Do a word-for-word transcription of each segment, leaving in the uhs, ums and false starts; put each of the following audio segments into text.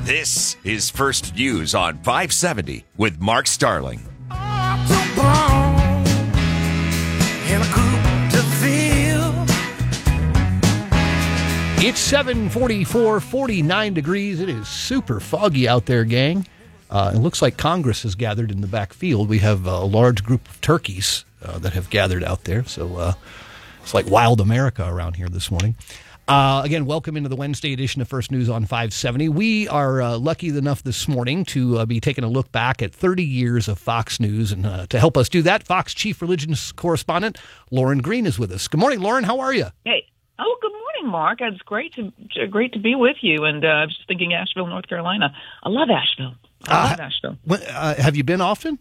This is First News on five seventy with Mark Starling. It's seven forty-four, forty-nine degrees. It is super foggy out there, gang. Uh, it looks like Congress has gathered in the back field. We have a large group of turkeys uh, that have gathered out there. So uh, it's like wild America around here this morning. Uh, again, welcome into the Wednesday edition of First News on five seventy. We are uh, lucky enough this morning to uh, be taking a look back at thirty years of Fox News. And uh, to help us do that, Fox Chief Religions Correspondent Lauren Green is with us. Good morning, Lauren. How are you? Hey. Oh, good morning, Mark. It's great to great to be with you. And uh, I was just thinking Asheville, North Carolina. I love Asheville. I love uh, Asheville. Uh, have you been often?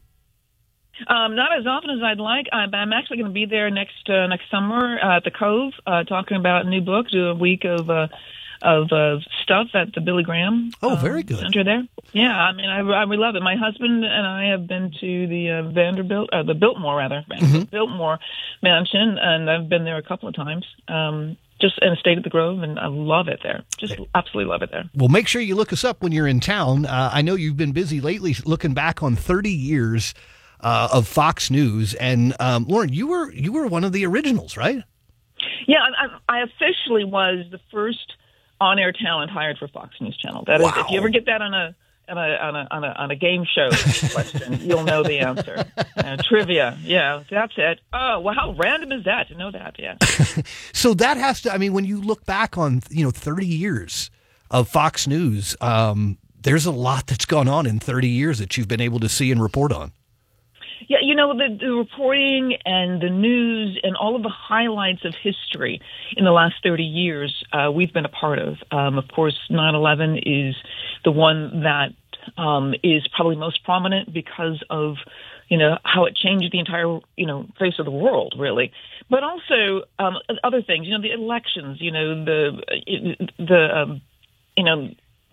Um, not as often as I'd like. I'm, I'm actually going to be there next uh, next summer uh, at the Cove, uh, talking about a new book, do a week of uh, of uh, stuff at the Billy Graham. Oh, very good. Um, Center there. Yeah, I mean, I, I really love it. My husband and I have been to the uh, Vanderbilt, uh, the Biltmore rather, Vanderbilt, mm-hmm. Biltmore Mansion, and I've been there a couple of times. Um, just and stayed at the Grove, and I love it there. Just absolutely love it there. Well, make sure you look us up when you're in town. Uh, I know you've been busy lately, looking back on thirty years. Uh, of Fox News, and um, Lauren, you were you were one of the originals, right? Yeah, I, I officially was the first on-air talent hired for Fox News Channel. That is, wow. If you ever get that on a on a on a on a, on a game show question, you'll know the answer. Uh, trivia, yeah, that's it. Oh, well, how random is that to know that? Yeah. So that has to. I mean, when you look back on you know thirty years of Fox News, um, there's a lot that's gone on in thirty years that you've been able to see and report on. Yeah, you know, the, the reporting and the news and all of the highlights of history in the last thirty years uh, we've been a part of. Um, of course, nine eleven is the one that um, is probably most prominent because of, you know, how it changed the entire, you know, face of the world, really. But also um, other things, you know, the elections, you know, the, the um, you know,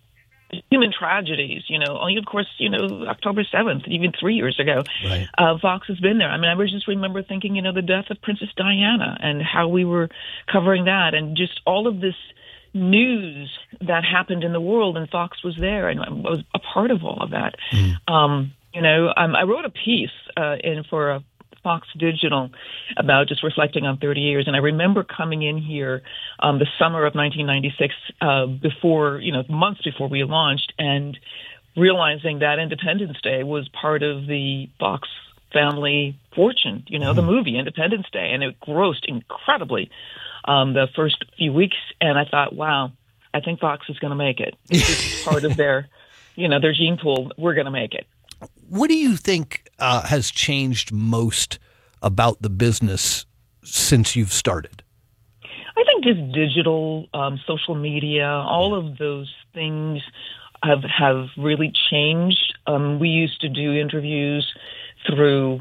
human tragedies, you know, only of course, you know, October seventh, even three years ago, right. uh, Fox has been there. I mean, I just remember thinking, you know, the death of Princess Diana and how we were covering that and just all of this news that happened in the world, and Fox was there, and I was a part of all of that. Mm. Um, you know, um, I wrote a piece uh, in for a Fox Digital about just reflecting on thirty years. And I remember coming in here um, the summer of nineteen ninety-six, uh, before, you know, months before we launched, and realizing that Independence Day was part of the Fox family fortune, you know, mm-hmm. the movie Independence Day. And it grossed incredibly um, the first few weeks. And I thought, wow, I think Fox is going to make it. It's part of their, you know, their gene pool. We're going to make it. What do you think uh, has changed most about the business since you've started? I think just digital, um, social media, all of those things have have really changed. Um, we used to do interviews through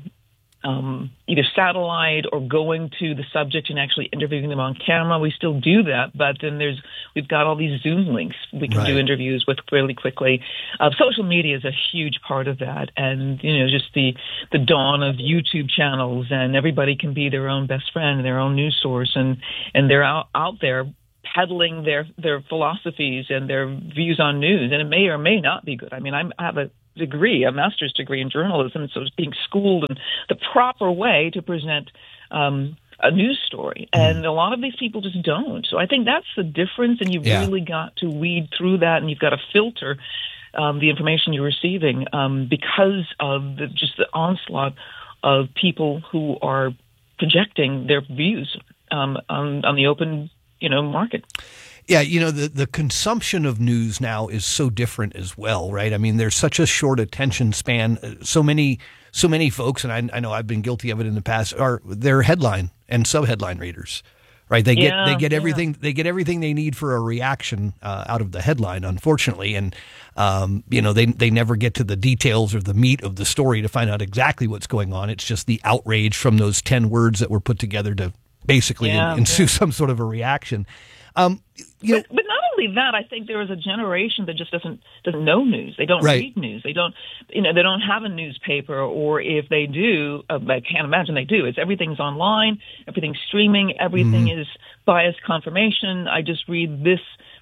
um, either satellite or going to the subject and actually interviewing them on camera. We still do that, but then there's we've got all these Zoom links we can right. do interviews with really quickly. Uh, social media is a huge part of that, and you know, just the the dawn of YouTube channels, and everybody can be their own best friend and their own news source, and and they're out out there peddling their their philosophies and their views on news, and it may or may not be good. I mean, I'm, I have a degree, a master's degree in journalism, so it's being schooled in the proper way to present um, a news story. And a lot of these people just don't. So I think that's the difference, and you've yeah. really got to weed through that, and you've got to filter um, the information you're receiving um, because of the, just the onslaught of people who are projecting their views um, on, on the open, you know, market. Yeah, you know, the, the consumption of news now is so different as well, right? I mean, there's such a short attention span. So many so many folks, and I, I know I've been guilty of it in the past, are they're headline and sub-headline readers, right? They get yeah, they get everything yeah. they get everything they need for a reaction uh, out of the headline, unfortunately, and um, you know, they they never get to the details or the meat of the story to find out exactly what's going on. It's just the outrage from those ten words that were put together to basically yeah, ensue yeah. some sort of a reaction. Um, you know, but, but not only that, I think there is a generation that just doesn't doesn't know news. They don't right. read news. They don't, you know, they don't have a newspaper, or if they do, uh, I can't imagine they do. It's everything's online, everything's streaming, everything mm-hmm. is bias confirmation. I just read this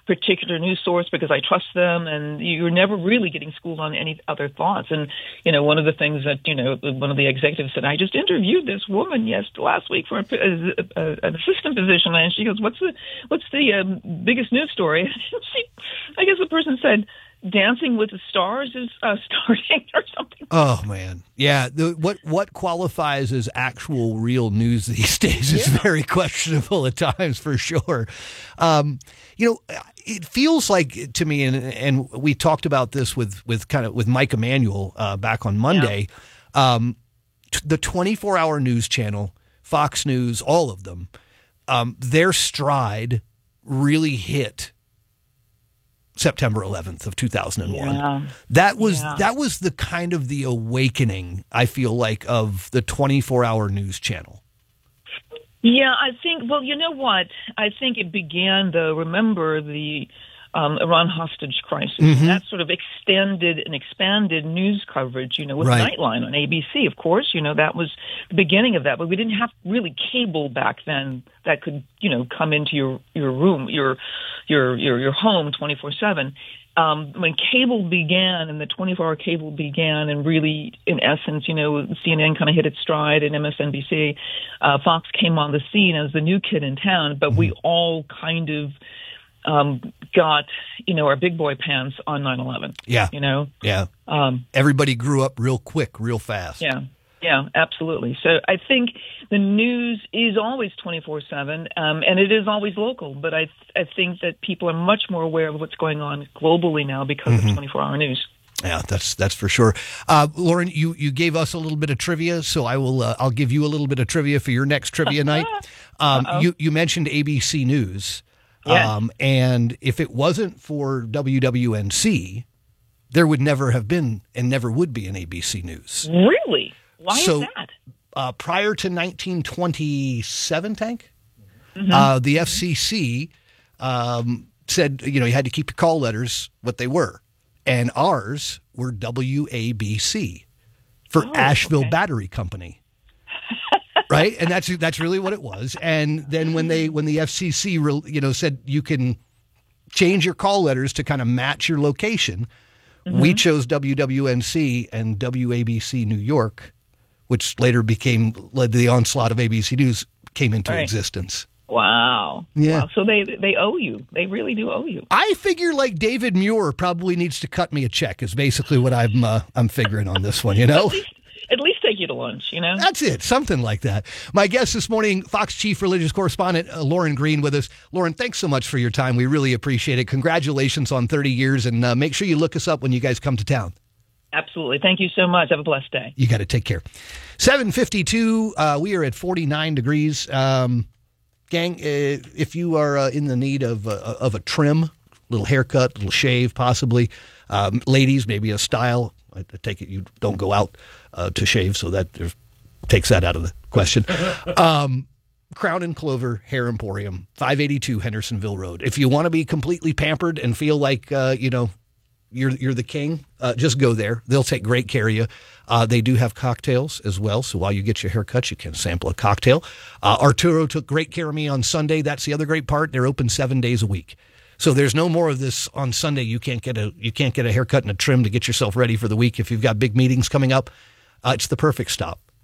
particular news source because I trust them, and you're never really getting schooled on any other thoughts. And, you know, one of the things that, you know, one of the executives said, I just interviewed this woman yes last week for a, a, a, an assistant position, and she goes, what's the what's the um, biggest news story? she, I guess the person said, Dancing with the Stars is uh, starting or something. Oh, man. Yeah. The, what what qualifies as actual real news these days is Yeah. very questionable at times, for sure. Um, you know, it feels like to me, and, and we talked about this with, with kind of with Mike Emanuel uh, back on Monday, yeah. um, t- the twenty-four hour news channel, Fox News, all of them, um, their stride really hit September eleventh of two thousand one. Yeah. That was Yeah. that was the kind of the awakening, I feel like, of the twenty-four hour news channel. Yeah, I think, well, you know what? I think it began, though, remember the um, Iran hostage crisis. Mm-hmm. That sort of extended and expanded news coverage, you know, with Right. Nightline on A B C, of course. You know, that was the beginning of that. But we didn't have really cable back then that could, you know, come into your, your room, your your your your home twenty-four seven. Um, when cable began and the twenty-four hour cable began, and really, in essence, you know, C N N kind of hit its stride and M S N B C, uh, Fox came on the scene as the new kid in town, but we all kind of um, got, you know, our big boy pants on nine eleven. Yeah. You know? Yeah. Um, Everybody grew up real quick, real fast. yeah. Yeah, absolutely. So I think the news is always twenty-four seven, um, and it is always local. But I I think that people are much more aware of what's going on globally now because mm-hmm. of twenty-four hour news. Yeah, that's that's for sure. Uh, Lauren, you, you gave us a little bit of trivia, so I will uh, I'll give you a little bit of trivia for your next trivia night. Um, you you mentioned A B C News, yes. um, and if it wasn't for W W N C, there would never have been and never would be an A B C News. Really? Why so, is that? Uh, prior to nineteen twenty-seven, Tank, Mm-hmm. uh, the F C C um, said, you know, you had to keep your call letters what they were. And ours were W A B C for Oh, Asheville okay. Battery Company. Right? And that's that's really what it was. And then when they when the F C C re, you know said you can change your call letters to kind of match your location, mm-hmm. we chose W W N C and W A B C New York, which later became led to the onslaught of A B C News, came into right. existence. Wow. Yeah. Wow. So they they owe you. They really do owe you. I figure like David Muir probably needs to cut me a check is basically what I'm uh, I'm figuring on this one, you know? At least, at least take you to lunch, you know? That's it, something like that. My guest this morning, Fox Chief Religious Correspondent uh, Lauren Green with us. Lauren, thanks so much for your time. We really appreciate it. Congratulations on thirty years, and uh, make sure you look us up when you guys come to town. Absolutely. Thank you so much. Have a blessed day. You got to take care. seven fifty-two, uh, we are at forty-nine degrees. Um, gang, uh, if you are uh, in the need of, uh, of a trim, little haircut, little shave possibly, um, ladies, maybe a style, I take it you don't go out uh, to shave, so that takes that out of the question. Um, Crown and Clover Hair Emporium, five eighty-two Hendersonville Road. If you want to be completely pampered and feel like, uh, you know, You're you're the king. Uh, just go there. They'll take great care of you. Uh, they do have cocktails as well. So while you get your hair cut, you can sample a cocktail. Uh, Arturo took great care of me on Sunday. That's the other great part. They're open seven days a week. So there's no more of this on Sunday. You can't get a you can't get a haircut and a trim to get yourself ready for the week if you've got big meetings coming up. Uh, it's the perfect stop.